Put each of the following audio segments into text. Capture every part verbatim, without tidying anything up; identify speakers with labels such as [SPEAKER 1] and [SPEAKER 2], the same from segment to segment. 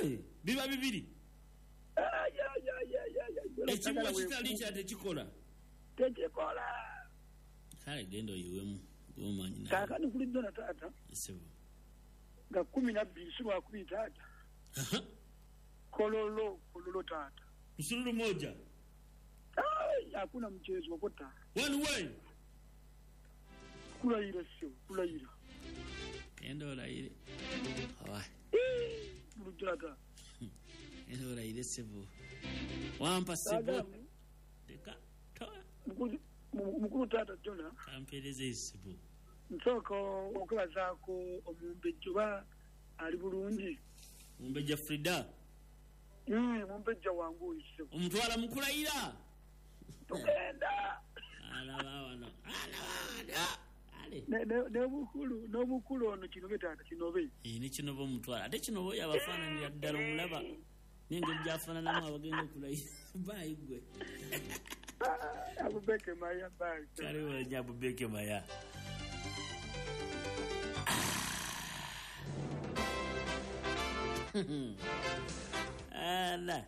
[SPEAKER 1] Eh, biba bibiri.
[SPEAKER 2] Ah ya ya ya ya ya.
[SPEAKER 1] Ekibuga kitali kya tekikola.
[SPEAKER 2] Tekikola.
[SPEAKER 1] Kale gendo yiwemu. Gomanyi na.
[SPEAKER 2] Kaka ni kuli dona tata.
[SPEAKER 1] Sebo.
[SPEAKER 2] Nga kumi na mbili siku kumi tata. Kololo, kololo tata.
[SPEAKER 1] Msululu moja.
[SPEAKER 2] Ai, hakuna mchezo wa kota.
[SPEAKER 1] One way.
[SPEAKER 2] Kula ile sio, kula ile.
[SPEAKER 1] Endo la ile. Hawa.
[SPEAKER 2] Eh, bulutata.
[SPEAKER 1] Endo la ile sebo. Wampa sebo. Deka. Toa.
[SPEAKER 2] Mkulu mkulu tata jona.
[SPEAKER 1] Kampeleze sebo.
[SPEAKER 2] Nsoko okula zako omumbejuba ali bulungi.
[SPEAKER 1] Mumbeja Frida.
[SPEAKER 2] Mm, mumbeja wangu iso.
[SPEAKER 1] Omutwala mukulaira.
[SPEAKER 2] Tugenda.
[SPEAKER 1] Ala bawano. Ala bawano. Ale.
[SPEAKER 2] Ne ne ne bukulu, no bukulu ono kino betata kinobe.
[SPEAKER 1] Eh ni kinobo mutwala. Ate kinobo yabafana ndi addala omulaba. Ninge byafana namu abagenda kulaira. Bye gwe.
[SPEAKER 2] Abubeke maya bye.
[SPEAKER 1] Kale wanya Abubeke maya. Ala.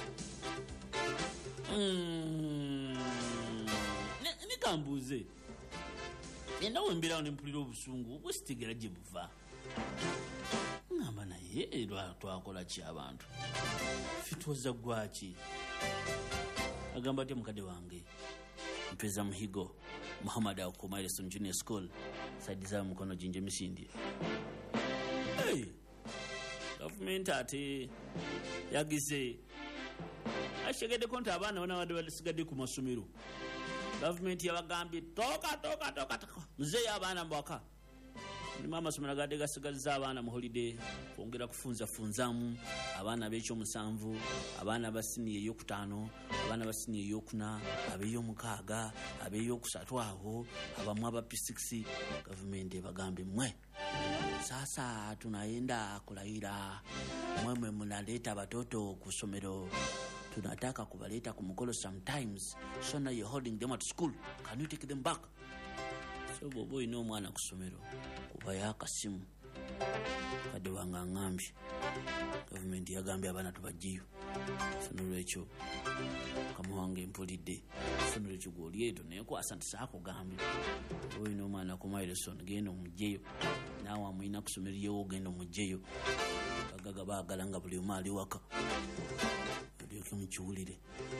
[SPEAKER 1] Mm. Nikambuze. Enda wembira ne mpulira obusungu bwesitegera gye buva. Ngamba naye lwa twakola ki abantu. Fitwaza gwaki. Agamba ati mukade wange. Mpeza Muhigo Muhammad Akomaire Junior School. Sadiza mukono jinje misindi. Hey. Government ate yagize ashegede konta abana bana wade balisigade ku masomero. Government yabagambye toka toka toka toka mzee abana mbaka ni mama somera gade gasigaza abana mu holiday kuongera kufunza funzamu abana becho musanvu abana basiniye yokutano abana basiniye yokuna abeyo mukaga abeyo kusatu aho abamwe aba P six. Government yabagambye mwe sasa tunaenda kulaira mwemwe mnaleta watoto kusomero tunataka kubaleta kumukolo sometimes so now you're holding them at school, can you take them back? So bobo ino mwana kusomero kuba yakasimu kade wanga ngambi government yagambye abana tubajiyo sonolo echo kama wange mpulide sonolo echo golieto neko asante sako gambi boy ino mwana kumaile son gendo mujeyo nawe amwina kusomero yo gendo mujeyo kagaga bagalanga buli mali waka buli kumuchulire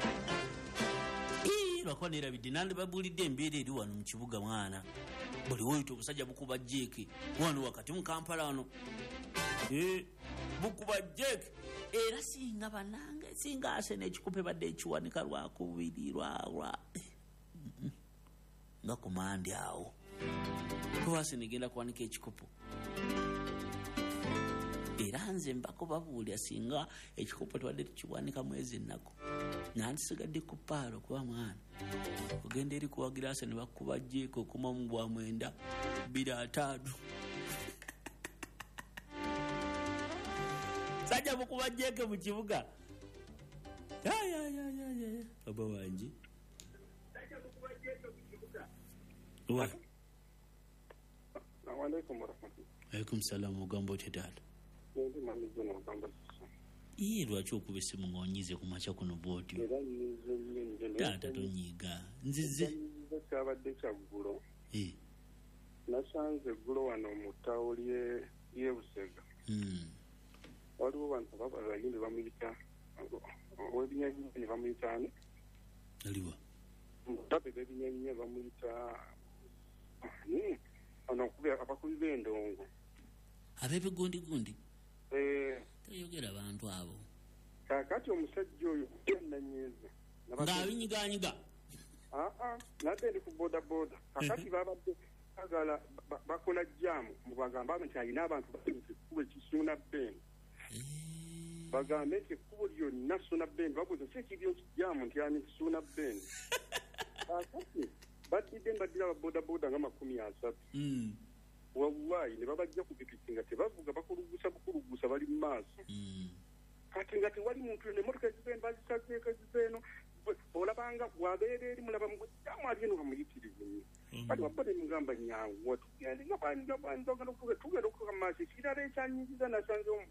[SPEAKER 1] eh bakwanira bidinande babulide mbere eri wano mu kibuga mwana buli woyito busajja bukuba jeke wano wakati mu Kampala wano eh bukuba jeke era singa banange singa asene ekikupe badde ekiwanika lwako bubiri lwa nga komandi awo kuba sinigenda kwanika ekikupu era nze mbako babuulya singa ekikopo twadde tukiwanika mwezi nako nansigadde ku paalo kuba mwana ogenda eri kuwagira ase ne bakuba jjeeko okuma mu bwa mwenda bbiri ataatu sajja bukuba jjeeke mu kibuga baba wange alaikum salaam ogambo tetala iye lwaki okuba essimu ng'onyize ku makya kuno bwotyo taata tonyiga nzize
[SPEAKER 3] kyabadde kyaggulo nasanze eggulo wano mu ttawo ly'ebusega waliwo bantu abayimbi bamuyita ow'ebinyanyinya bamuyita ani
[SPEAKER 1] aliwa
[SPEAKER 3] mutabe b'ebinyanyinya bamuyita ono abakubi b'endongo
[SPEAKER 1] ab'ebigundi-gundi
[SPEAKER 3] eh
[SPEAKER 1] tayogera abantu abo
[SPEAKER 3] kakati omusajja oyo yenanyiza
[SPEAKER 1] ng'abinyiganyiga
[SPEAKER 3] aa nadde ndi ku boda boda kakati babadde bagala bakola jaamu mubagamba nti alina abantu bakikuba ekisuuna bbeeni bagambe nti ekkubo lyonna suuna bbeeni babuuza ki ekiryo jaamu nti ani kisuuna bbeeni kakati baddidde mbaddira ababoda boda nga makumi asatu wallahi ne babajja ku pikipiki nga tebavuga bakulugusa bukulugusa bali mu maaso kati nga tewali muntu yonna emmotoka ezibeeno bazisazeeko ezibeeno olabanga bwabeera eri mulaba mugjamu ali eno bamuyitirivu nnyo kati wabadde mugamba nyangu tugende nga bwanjogenda okutuka mu maaso ekirala ekyanyingiza nasanze